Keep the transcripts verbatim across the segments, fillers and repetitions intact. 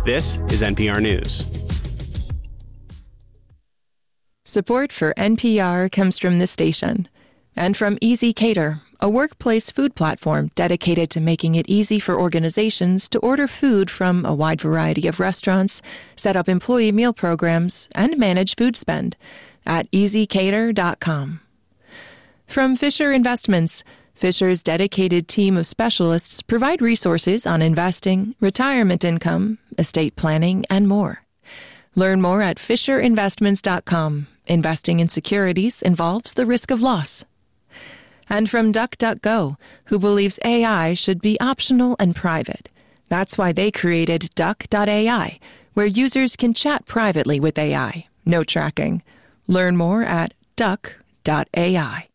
This is N P R News. Support for N P R comes from this station and from Easy Cater, a workplace food platform dedicated to making it easy for organizations to order food from a wide variety of restaurants, set up employee meal programs, and manage food spend at easy cater dot com. From Fisher Investments, Fisher's dedicated team of specialists provide resources on investing, retirement income, estate planning, and more. Learn more at fisher investments dot com. Investing in securities involves the risk of loss. And from DuckDuckGo, who believes A I should be optional and private. That's why they created duck dot A I, where users can chat privately with A I. No tracking. Learn more at duck dot A I.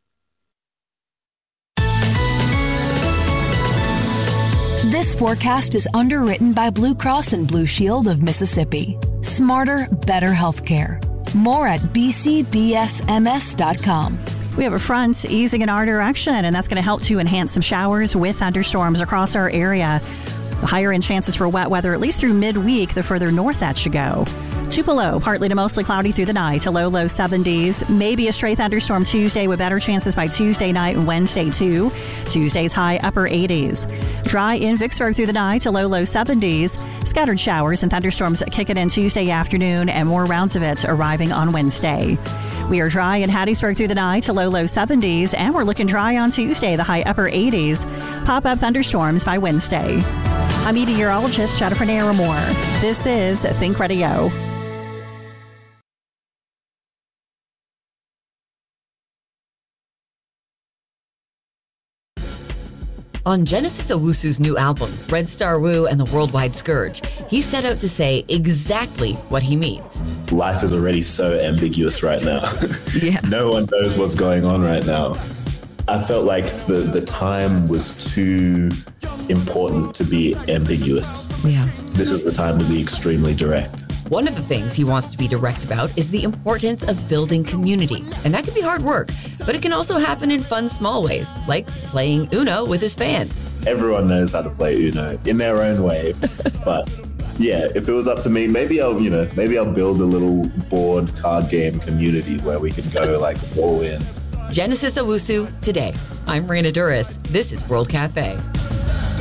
This forecast is underwritten by Blue Cross and Blue Shield of Mississippi. Smarter, better healthcare. More at b c b s m s dot com. We have a front easing in our direction, and that's going to help to enhance some showers with thunderstorms across our area. The higher end chances for wet weather, at least through midweek, the further north that should go. Tupelo, partly to mostly cloudy through the night, to low, low seventies. Maybe a stray thunderstorm Tuesday with better chances by Tuesday night and Wednesday, too. Tuesday's high upper eighties. Dry in Vicksburg through the night to low, low seventies. Scattered showers and thunderstorms kicking in Tuesday afternoon, and more rounds of it arriving on Wednesday. We are dry in Hattiesburg through the night to low, low seventies, and we're looking dry on Tuesday, the high upper eighties. Pop-up thunderstorms by Wednesday. I'm meteorologist Jennifer Naramore. This is Think Radio. On Genesis Owusu's new album, Red Star Wu and the Worldwide Scourge, he set out to say exactly what he means. Life is already so ambiguous right now. Yeah. No one knows what's going on right now. I felt like the, the time was too important to be ambiguous. Yeah. This is the time to be extremely direct. One of the things he wants to be direct about is the importance of building community. And that can be hard work, but it can also happen in fun, small ways, like playing Uno with his fans. Everyone knows how to play Uno in their own way. But yeah, if it was up to me, maybe I'll, you know, maybe I'll build a little board card game community where we can go like all in. Genesis Owusu today. I'm Marina Duras. This is World Cafe.